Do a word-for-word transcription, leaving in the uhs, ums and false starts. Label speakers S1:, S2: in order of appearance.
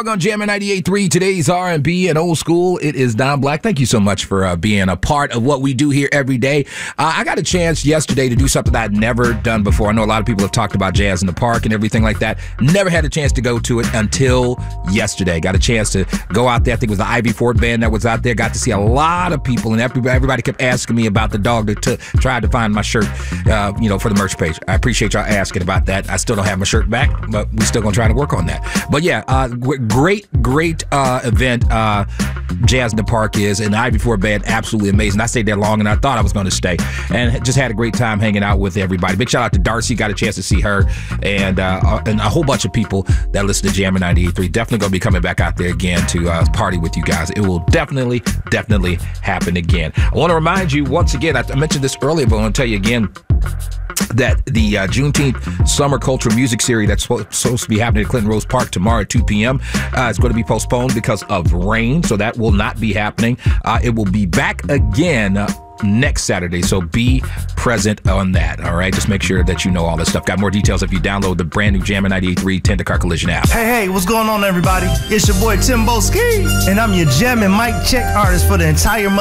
S1: On Jammin' ninety-eight point three, today's R and B and old school. It is Don Black. Thank you so much for uh, being a part of what we do here every day. Uh, I got a chance yesterday to do something that I'd never done before. I know a lot of people have talked about Jazz in the Park and everything like that. Never had a chance to go to it until yesterday. Got a chance to go out there. I think it was the Ivy Ford band that was out there. Got to see a lot of people, and everybody, everybody kept asking me about the dog that t- tried to find my shirt, uh, you know, for the merch page. I appreciate y'all asking about that. I still don't have my shirt back, but we still gonna try to work on that. But yeah, uh, great, great uh, event. Uh, Jazz in the Park is, and the Ivy Ford band, absolutely amazing. I stayed there longer than I thought I was going to stay, and just had a great time hanging out with everybody. Big shout out to Darcy, got a chance to see her, and uh, and a whole bunch of people that listen to Jammin' ninety-eight point three. Definitely going to be coming back out there again to uh, party with you guys. It will definitely, definitely happen again. I want to remind you once again, I, I mentioned this earlier, but I want to tell you again, that the uh, Juneteenth Summer Cultural Music Series that's supposed to be happening at Clinton Rose Park tomorrow at two p.m. Uh, is going to be postponed because of rain, so that will not be happening. Uh, it will be back again uh, next Saturday, so be present on that, all right? Just make sure that you know all this stuff. Got more details if you download the brand new Jammin' ninety-eight point three Tender Car Collision app.
S2: Hey, hey, what's going on, everybody? It's your boy Timbo Ski, and I'm your Jammin' Mic Check artist for the entire month.